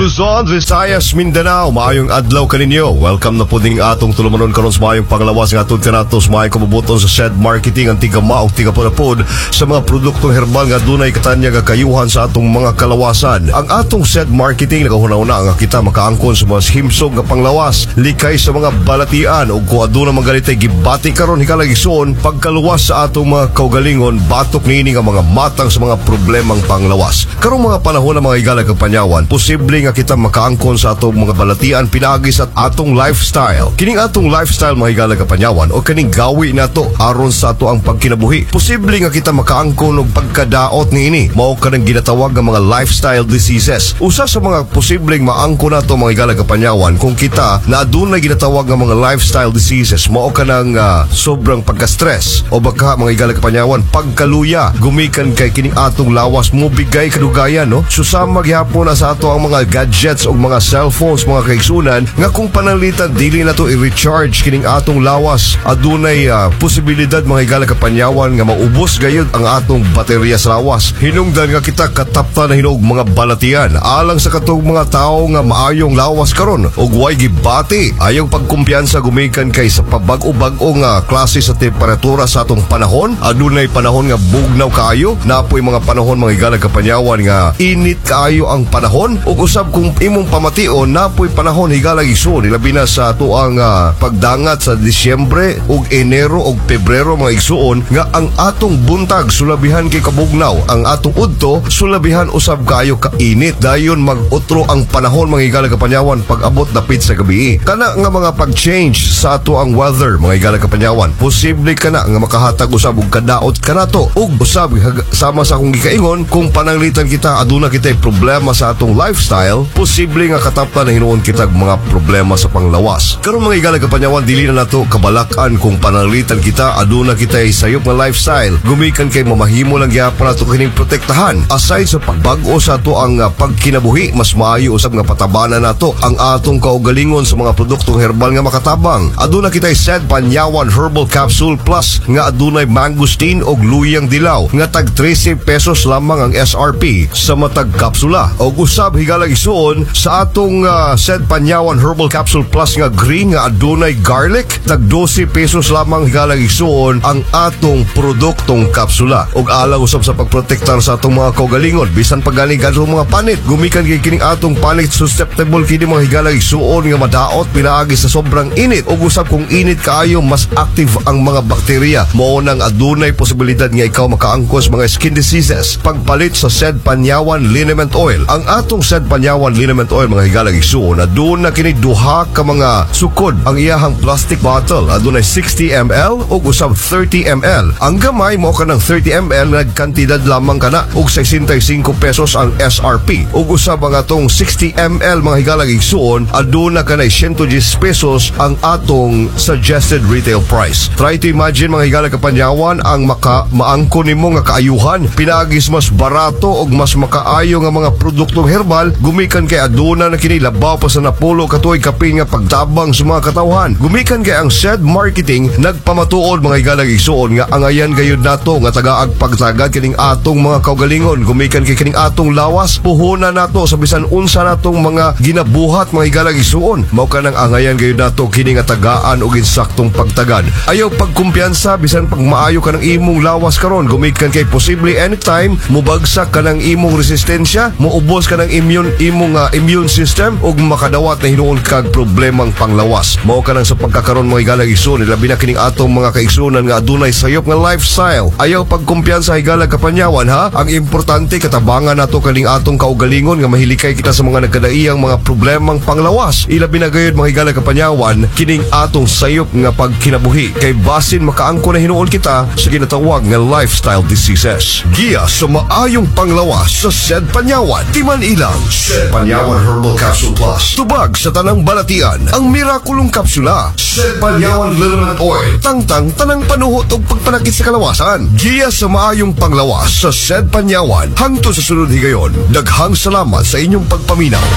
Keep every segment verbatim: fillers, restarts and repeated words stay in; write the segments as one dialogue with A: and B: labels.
A: Luzon, Visayas, Mindanao, maayong adlaw kaninyo. Welcome na po din atong tulumanon karon sa maayong panglawas ng atong tinatos maayong kabubuton sa Shed Marketing ang tiga maog tiga punapod sa mga produktong herbal nga dunay katanya nga kayuhan sa atong mga kalawasan. Ang atong Shed Marketing nagahuna-una nga kita makaangkon sa mga himsog nga panglawas, likay sa mga balatian ug kung aduna mangalitay gibati karon hikalagison pagkaluwas sa atong mga kaugalingon batok niini nga mga matang sa mga problemang panglawas. Karong mga panahon ng mga igalag kapanyawan, posible nga kita makaangkon sa atong mga balatian pinagis at atong lifestyle. Kining atong lifestyle mga igalag kapanyawan o kining gawi nato aron sa ato ang pagkinabuhi. Posible nga kita makaangkon og pagkadaot niini mao kanang ginatawag nga mga lifestyle diseases. Usa sa mga posibleng maangkon nato mga igalag kapanyawan kung kita na adunay ginatawag nga mga lifestyle diseases mao kanang uh, sobrang pagka-stress o baka mga igalag kapanyawan pagkaluya gumikan kay kining atong lawas mo bigay kadugayan no. Susama gyapon na sa ato ang mga gadgets o mga cellphones mga kaigsunan nga kung pananglitan dili na to i-recharge kining atong lawas adunay uh, posibilidad mga higala kapanyawan nga maubos gayud ang atong baterya sa lawas. Hinungdan nga kita katapta na hinog mga balatian alang sa katong mga tao nga maayong lawas karon ug way gibati ayong pagkumpiyansa gumikan kay sa pabag-o-bag-o nga klase sa temperatura sa atong panahon. Adunay panahon nga bugnaw kaayo napoy mga panahon mga higala kapanyawan nga init kaayo ang panahon ug usab kung imong pamation napoy panahon higalang igsoon ilabi na sa ato ang uh, pagdangat sa Disyembre ug Enero ug Pebrero mga igsoon nga ang atong buntag sulabihan kay kabugnaw ang atong udto sulabihan usab kaayo kainit dayon mag-utro ang panahon mga higalang kapanyawan pag abot dapit sa gabi kana nga mga pag-change sa ato ang weather mga higalang kapanyawan posible kana nga makahatag usab og kadaot kanato ug usab sama sa akong gikaingon kung pananglitan kita aduna kitay problema sa atong lifestyle, posible nga katapta na hinuon kitag mga problema sa panglawas. Karon mga igalag kapanyawan dili na nato kabalakan kung pananglitan kita aduna kitay sayop nga lifestyle. Gumikan kay mamahimo lang gyapon nato kining protektahan. Aside sa pagbag-o sa ato ang uh, pagkinabuhi, mas maayo usab nga patabanan nato ang atong kaugalingon sa mga produktong herbal nga makatabang. Aduna kitay Shed Panyawan Herbal Capsule Plus nga adunay mangosteen og luyang dilaw nga tag thirty pesos lamang ang S R P sa matag kapsula. Og usab higalang isuon sa atong uh, Shed Panyawan Herbal Capsule Plus nga green nga adunay garlic tag twelve pesos lamang higalang isuon ang atong produktong kapsula. Og alang usab sa pagprotektar sa atong mga kaugalingon bisan pagani gadto mga panit gumikan kay kining atong panit susceptible kini mga higalang isuon nga madaot pinaagi sa sobrang init og usab kung init kaayo mas active ang mga bakterya mao nang adunay posibilidad nga ikaw makaangkos mga skin diseases. Pagpalit sa Shed Panyawan Liniment Oil ang atong Shed Panyawan Liniment Oil mga higalang igsuon aduna kini duha ka mga sukod ang iyahang plastic bottle adunay sixty milliliters ug usab thirty milliliters. Ang gamay mo kanang thirty milliliters nagkantidad lamang kana ug sixty-five pesos ang S R P ug usab ang atong sixty milliliters mga higalang igsuon aduna kanay one hundred ten pesos ang atong suggested retail price. Try to imagine mga higalang kapanyawan ang maka maangkon nimo nga kaayuhan pinagis mas barato ug mas makaayo nga mga produktong herbal gumikan kay aduna na kini labaw pa sa napulo katuig kapin nga pagtabang sa mga katawhan. Gumikan kay ang Shed Marketing nagpamatuod mga higalang igsuon nga angayan gayud nato nga tagaag pagtagad kining atong mga kaugalingon gumikan kay kining atong lawas puhunan nato sa bisan unsa natong mga ginabuhat mga higalang igsuon mao kanang angayan gayud nato kini nga tagaan og insaktong pagtagad. Ayaw pagkumpiyansa bisan pag maayo kanang imong lawas karon gumikan kay posible anytime mubagsak kanang imong resistensya muubos kanang immune imong uh, immune system ug makadawat na hinuon kag problemang panglawas. Mao kanang sa pagkakaron mga higalang igsoon labi na kining atong mga kaigsunan nga adunay sayop nga lifestyle. Ayaw pagkumpiyansa higalang kapanyawan ha. Ang importante katabangan nato kaning atong kaugalingon nga mahilikay kita sa mga nagkadaiyang mga problemang panglawas. Ilabi na gayud mga higalang kapanyawan kining atong sayop nga pagkinabuhi kay basin makaangko na hinuon kita sa ginatawag nga lifestyle diseases. Giya sa maayong panglawas sa Shed Panyawan timan ilang Shed Panyawan Herbal Capsule Plus tubag sa tanang balatian ang mirakulong kapsula Shed Panyawan Liniment Oil tangtang tanang panuhot ug pagpanakit sa kalawasan. Giya sa maayong panglawas sa Shed Panyawan hangtod sa sunod higayon. Daghang salamat sa inyong pagpaminaw.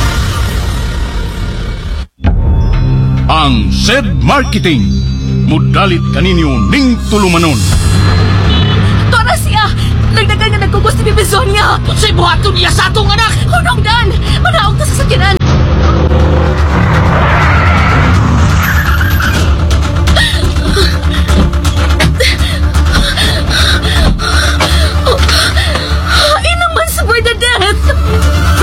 B: Ang Shed Marketing mudalit kaninyo ning tulumanon.
C: Tora siya! Nagdagan nga nagkugos ni Bibizonia!
D: Sa'y buhaton niya sa atong anak!
C: Hunong dan! Manaog na sa sakyanan!